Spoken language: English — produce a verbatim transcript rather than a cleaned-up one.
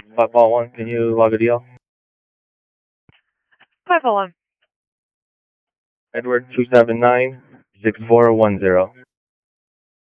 five four one, can you log a D L? five oh one. Edward two seven nine six four one zero.